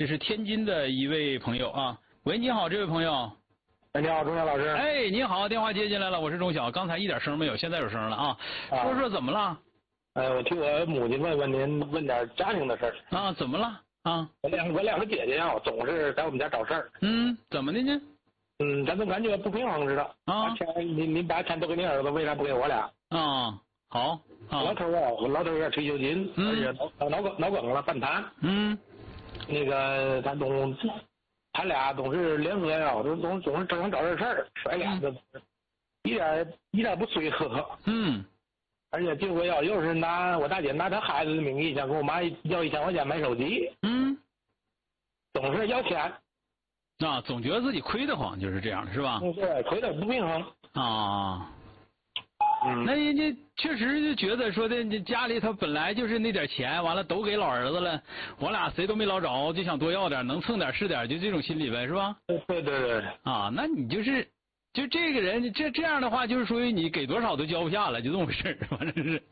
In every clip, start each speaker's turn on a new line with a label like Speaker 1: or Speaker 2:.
Speaker 1: 这是天津的一位朋友啊。喂，你好，这位朋友。
Speaker 2: 你好，钟晓老师。
Speaker 1: 哎，你好，电话接进来了，我是钟晓。刚才一点声没有，现在有声了啊。说说怎么了？
Speaker 2: 我替我母亲问您点家庭的事儿。
Speaker 1: 啊，怎么了？啊，
Speaker 2: 我两个姐姐啊，总是在我们家找事儿。
Speaker 1: 怎么的呢？
Speaker 2: 咱总感觉不平衡似的。
Speaker 1: 啊，
Speaker 2: 您把钱都给你儿子，为啥不给我俩？
Speaker 1: 啊，好。啊、
Speaker 2: 老头我老头有点退休金，而且脑梗了，半瘫。那个他俩总是联合呀，总是经常找这事儿，甩脸子，一点不随和。而且这回啊，又是我大姐拿她孩子的名义，想跟我妈要1000块钱买手机。总是要钱。
Speaker 1: 啊，总觉得自己亏得慌，就是这样的，是吧？
Speaker 2: 对，亏得不平衡。
Speaker 1: 啊。那人家确实就觉得说的，家里他本来就是那点钱，完了都给老儿子了，我俩谁都没捞着，就想多要点，能蹭点是点，就这种心理呗，是吧？
Speaker 2: 对。
Speaker 1: 啊，那你就这个人，这样的话，就是属于你给多少都交不下了，就这么回事，反正是。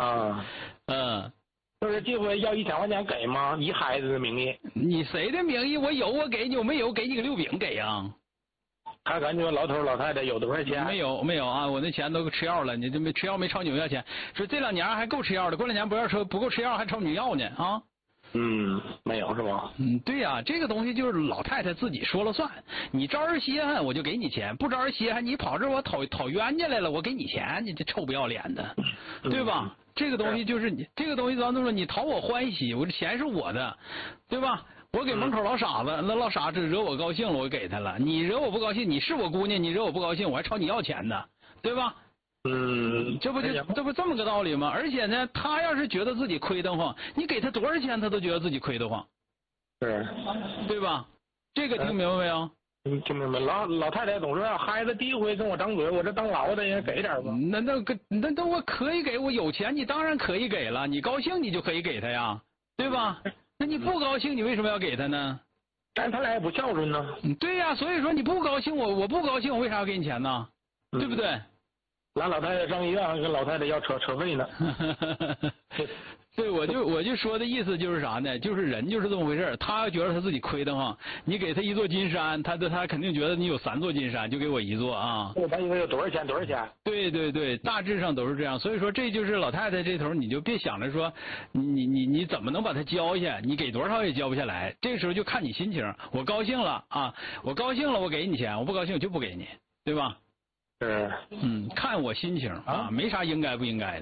Speaker 2: 就是这回要1000块钱给吗？以孩子的名义。
Speaker 1: 你谁的名义？我有我给你，我没有给你个6饼给呀。
Speaker 2: 他感觉老头老太太有多少钱？
Speaker 1: 没有啊，我那钱都吃药了，你这没吃药没朝你们要钱，说这2年还够吃药的，过2年不够吃药还朝你要呢啊。
Speaker 2: 没有是吧？
Speaker 1: 对呀，这个东西就是老太太自己说了算，你招人稀罕我就给你钱，不招人稀罕你跑这我讨冤家来了，我给你钱，你这臭不要脸的，对吧？这个东西就是你，这个东西咱都说你讨我欢喜，我这钱是我的，对吧？我给门口老傻子，那老傻子惹我高兴了，我给他了。你惹我不高兴，你是我姑娘，你惹我不高兴，我还朝你要钱呢，对吧？这不这么个道理吗？而且呢，他要是觉得自己亏得慌，你给他多少钱，他都觉得自己亏得慌，对吧？这个听明白没有？
Speaker 2: 听明白。老太太总说孩子第一回跟我张嘴，我这当老的也给点吧。
Speaker 1: 那我可以给，我有钱，你当然可以给了，你高兴你就可以给他呀，对吧？那你不高兴，你为什么要给他呢？
Speaker 2: 但是他俩也不孝顺呢。
Speaker 1: 对呀，所以说你不高兴，我不高兴，我为啥要给你钱呢？对不对？
Speaker 2: 拿老太太上医院跟老太太要车费呢。
Speaker 1: 对，我就说的意思就是啥呢？就是人就是这么回事，他要觉得他自己亏得慌，你给他1座金山，他肯定觉得你有3座金山，就给我1座啊。
Speaker 2: 他以为有多少钱？
Speaker 1: 对，大致上都是这样。所以说这就是老太太这头，你就别想着说你怎么能把它交下，你给多少也交不下来。这个时候就看你心情，我高兴了啊，我高兴了我给你钱，我不高兴我就不给你，对吧？看我心情啊，没啥应该不应该的。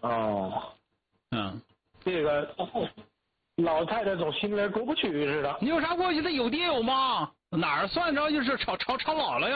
Speaker 2: 这个老太太总心里过不去似的。
Speaker 1: 你有啥过去？他有爹有妈，哪儿算着就是朝姥姥